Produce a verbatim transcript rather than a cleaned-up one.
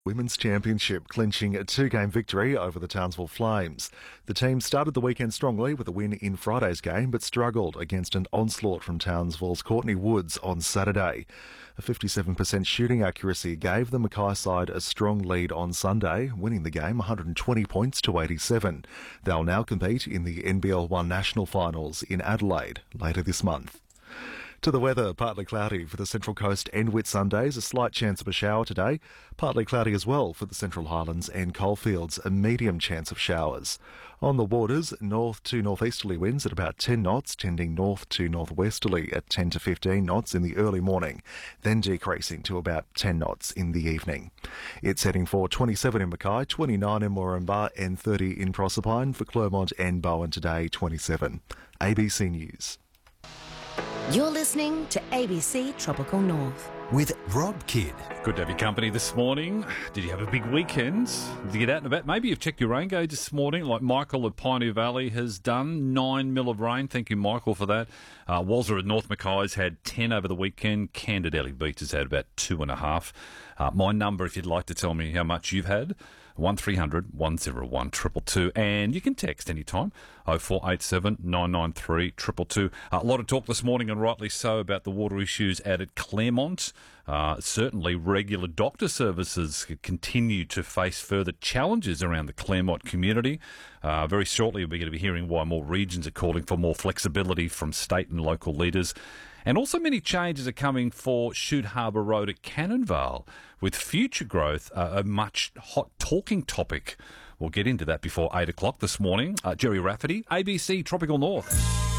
Women's Championship clinching a two-game victory over the Townsville Flames. The team started the weekend strongly with a win in Friday's game, but struggled against an onslaught from Townsville's Courtney Woods on Saturday. A fifty-seven percent shooting accuracy gave the Mackay side a strong lead on Sunday, winning the game one hundred twenty points to eighty-seven. They'll now compete in the N B L one National Finals in Adelaide later this month. To the weather, partly cloudy for the Central Coast and Whitsundays, a slight chance of a shower today. Partly cloudy as well for the Central Highlands and Coalfields, a medium chance of showers. On the waters, north to northeasterly winds at about ten knots, tending north to northwesterly at ten to fifteen knots in the early morning, then decreasing to about ten knots in the evening. It's heading for twenty-seven in Mackay, twenty-nine in Moranbah and thirty in Proserpine. For Clermont and Bowen today, twenty-seven. A B C News. You're listening to A B C Tropical North with Rob Kidd. Good to have your company this morning. Did you have a big weekend? Did you get out and about? Maybe you've checked your rain gauge this morning, like Michael at Pioneer Valley has done. Nine mil of rain. Thank you, Michael, for that. Uh, Walser at North Mackay's had ten over the weekend. Candidelli Beach has had about two and a half. Uh, my number, if you'd like to tell me how much you've had, one three hundred one oh one two two two, and you can text anytime, oh four eight seven nine nine three two two two. Uh, a lot of talk this morning, and rightly so, about the water issues out at Claremont. Uh, certainly regular doctor services continue to face further challenges around the Claremont community. Uh, very shortly we're going to be hearing why more regions are calling for more flexibility from state and local leaders. And also many changes are coming for Shute Harbour Road at Cannonvale, with future growth uh, a much hot talking topic. We'll get into that before eight o'clock this morning. Uh, Jerry Rafferty, A B C Tropical North.